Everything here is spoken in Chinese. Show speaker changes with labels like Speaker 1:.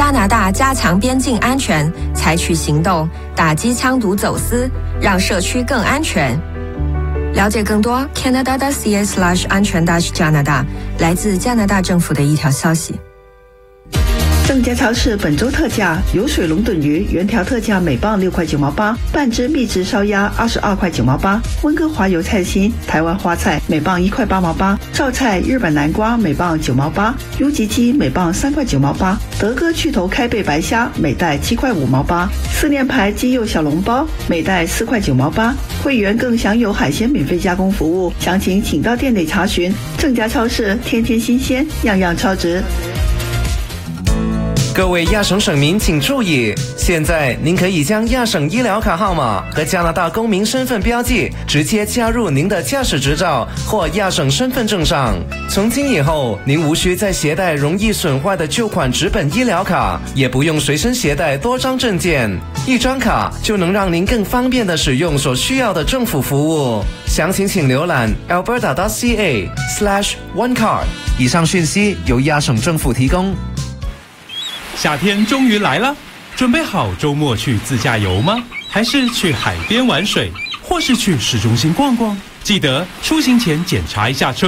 Speaker 1: 加拿大加强边境安全，采取行动打击枪毒走私，让社区更安全。了解更多 Canada.ca/ 安全加拿大，来自加拿大政府的一条消息。
Speaker 2: 正佳超市本周特价：有水龙趸鱼原条特价每磅6块9毛8，半只秘制烧鸭22块9毛8，温哥华油菜心、台湾花菜每磅1块8毛8，榨菜日本南瓜每磅9毛8，油吉鸡每磅3块9毛8，德哥去头开背白虾每袋7块5毛8，四面牌鸡肉小笼包每袋4块9毛8，会员更享有海鲜免费加工服务，详情请到店内查询。正佳超市，天天新鲜，样样超值。
Speaker 3: 各位亚省省民请注意，现在您可以将亚省医疗卡号码和加拿大公民身份标记直接加入您的驾驶执照或亚省身份证上。从今以后，您无需再携带容易损坏的旧款纸本医疗卡，也不用随身携带多张证件，一张卡就能让您更方便地使用所需要的政府服务。详情请浏览 alberta.ca/onecard。以上讯息由亚省政府提供。
Speaker 4: 夏天终于来了，准备好周末去自驾游吗？还是去海边玩水，或是去市中心逛逛？记得出行前检查一下车